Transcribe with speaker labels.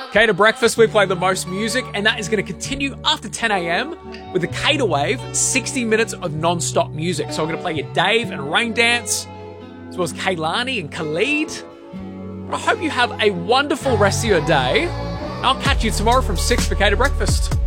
Speaker 1: Cater Breakfast, we play the most music, and that is going to continue after 10 a.m. with the Cater Wave, 60 minutes of non-stop music. So I'm going to play you Dave and Rain Dance, as well as Kaylani and Khalid. I hope you have a wonderful rest of your day. I'll catch you tomorrow from 6 for Cater Breakfast.